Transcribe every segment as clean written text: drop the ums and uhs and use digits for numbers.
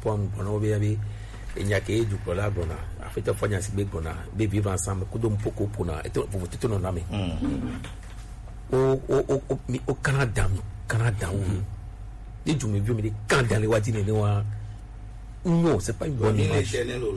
pomme on be abi enyake du pour la bona afeta fanya si be bona be vivre ensemble ko do mpoko pona et pour tout non ami au Canada où des jours me vieux me dit quand dans les wadine ne wa non c'est pas une bonne image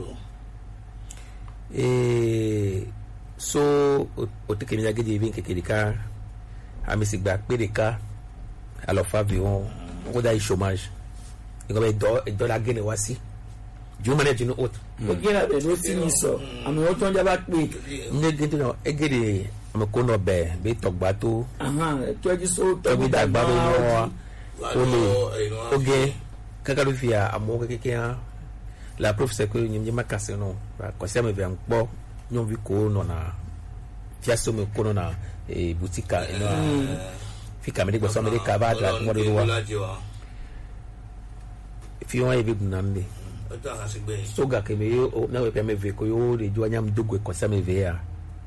et so au te kenya gede vin kekelika amisi gba pereka alors Fabio on da chômage et comme do la gene wasi du manage une autre ogena de no tini so am o ton jaba pe ne gede no egede am ko no be togba to to ji so to bi dagba no oge kakalo fia amo kekekia la prof c'est que nyim ma kase no ba ko se me be npo nyom vi ko no na fiaso me ko no na boutique no fika me de gbo so me de ka ba da mo de wa fi on e bi nande so ga ke me yo na we pe me ve ko yo de jo anyam dogo ko se me ve ya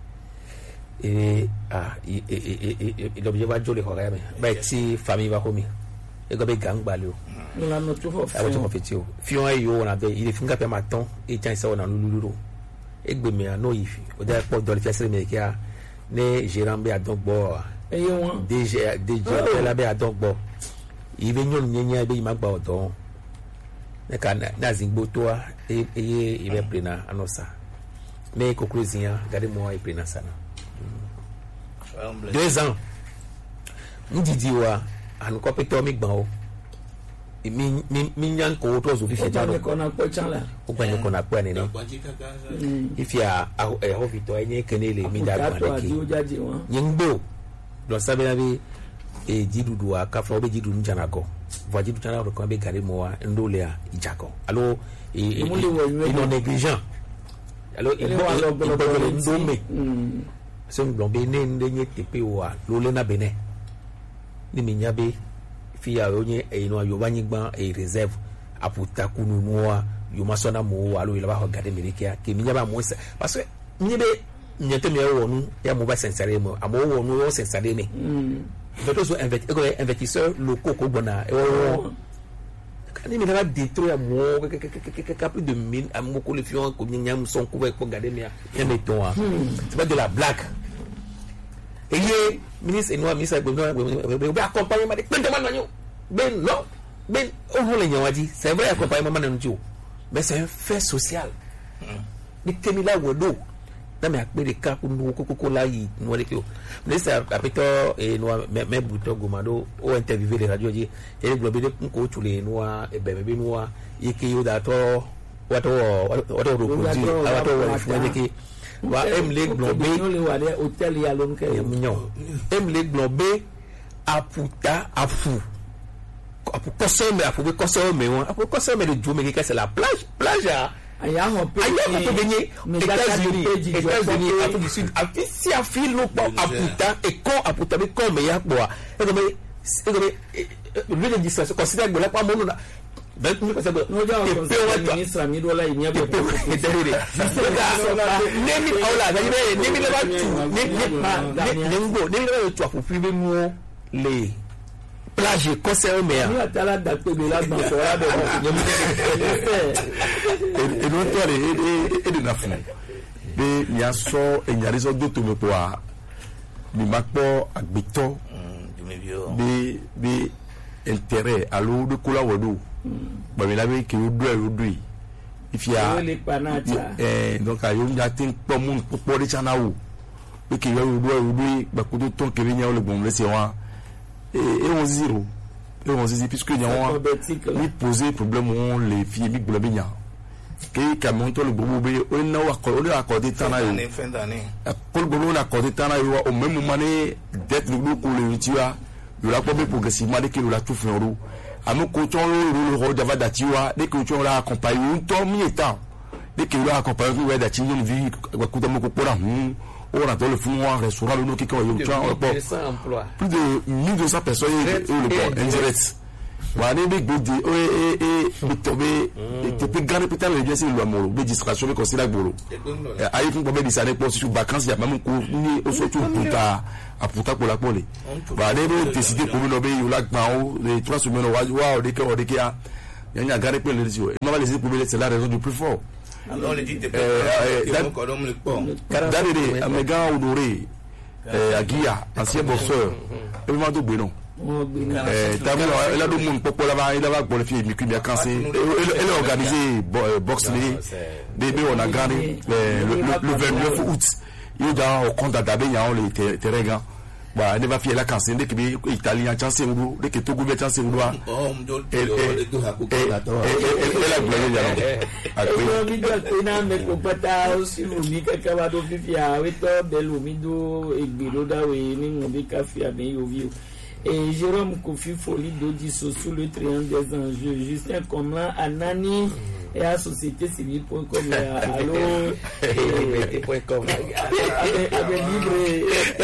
l'objet va joli ko ga me ba ti famille va komi e go be gang balio la no tu fait yo fion ayo na be il finga pe maton e tian se ona lululu e gbe me no ifi o da po do le fiasere me kia ne gérant be adogbo e won DG la be adogbo i be nyon nyenya be ma gba odo ne ka na zingbo to e be plena anosa me conclusion gade mo e plena sana 2 ans ndidi wa an ko pe to mi gban o mi nyan ko to zo fi fe jaro ko na po chala o gban ko na po ni no ifia ho vito enye kenele mi da gban ki nyingbo do sabe na bi e jidudu aka fo be jidudu njana ko va jidudu njana ko be gare mo wa ndole a ijako allo non négligent allo il ndome so ngombe ne ndenye tepe wa lo le na bene ni minyabe fiya onye eno ayoba nyigba e reserve aputa kunu noa yomasona mo alo ilaba ho gade merikia ke minyaba mo parce que nyebe nyete me wonu ya mo ba sensare mo amo wonu yo sensare me veto so investisseur locaux ko bona e wo kani mi na détruire mo plus de 1000 amo ko le fion ko nyam son ko ko gade me ya meton c'est pas de la blague. Et le ministre et nous, ministre, be accompagnement de ben non, ben on veut dit c'est vrai accompagnement de mais c'est un fait social. Ni temi la wodo na me akpe de ka ku no kokoko la yi no le ko ministre apito e no me buto gomado o interviewer les radio ji e globe de ko chule no e be no yike yo da to wato ro ko ji wato wo fune ke wa emle globe le wa de hotel ya lo nke mignon emle globe aputa afu apu consommer apu be consommer won apu consommer de jo me ke c'est la plage aya ho pe gagner États-Unis Afrique du Sud afisi afilo pa aputa e ko aputa be ko me ya po e go me le distance consider go la pa mo na ben tu parce que no ja ko ministre mi do la nya be ko eterere nemi ola nemi le ba tu nemi le tu apu privé mo le plage conseil mais ni atala date de la dans sera de et non toi et de nafu be ya so enyarizo do to me po a ni makpo agbito be intérêt allo de kola wodo ba mi la be ki odo ifia donc ayo nya tin po mun po de chanawo be ki yo odo ba ko to ton kiri nya o le bon le se wa et on zéro puisque il y a un poser problème on les filles big blabigna que camion to le bobo be on na wa ko le accordé tana yo ko le bobo na accordé tana yo au même moment d'être le ko le tiwa yo la ko be progressivement dès que la tout fin ro amo ko ton le ro dava datiwa dès que tu la accompagner un temps mi temps dès que la accompagner we dati une vie ko to mo ko pora on a dans le fond un restaurant le nom qui quand il y a plus de 1200 personnes le bon indirect voilà des body et tomber et puis grand hôpital bien sûr le amoro des distractions mais considère bolo ayi fun bombe disane pour sur vacances il y a même ko ni o so tu puta pour la pole voilà des décider pour nous be la gba o les 3 semaines wa de que il y a garé peu les yeux. Moi les éprouver c'est la raison du plus fort. Alors les dit de Dadere Amega Honoré Aguia ancien boxeur et moi do Beno. Tamu il a do monde popo là-bas, il va pour les filles qui bien cancé. Elle a organisé boxe début on a gagné le 29 août. Il doit au compte d'Abe il y a les terrains. Bah ne va fier la cancé dès que italien chance ngou dès que Togo bien chance ngou elle a glorieux alors akwe na me ko pata aussi lumi kaka wa do fifia we to de lumi do egbero da we ni ngobi kafia ben yovio et Jérôme Kofi Folie Dodi sous le triangle des enjeux Justin Comlan Anani et à société-civile.com allo et.com avec libre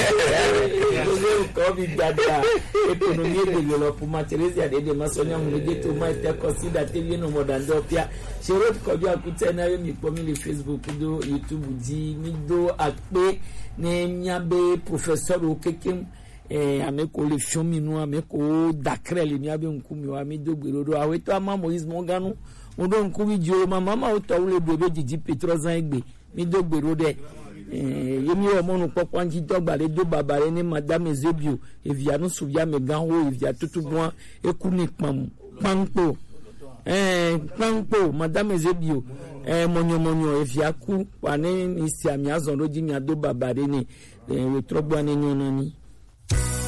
Covid data économie et développement Thérèse ya de maçonnier mon de Thomas était considéré bien no modando pia Jérôme Kobi akuta na yo mi pomi le Facebook do YouTube di mi do akpe ne nyabe professeur okekem ameko le fiomi no ameko dakre le miabe nkumi wa mi do gbero aweto ama Moïse Monganu odo nkumi jo mama o to le bebe didi Petrozan egbe mi do gbero de yemi o mo no popo anji dogba le do babare ni madame Ezebio evia no suvia me ganwo evia tutubon ekuni pampo pampo madame Ezebio monyo evia ku wane ni si ami azon do ji mi ado babare ni we trogbo ani ni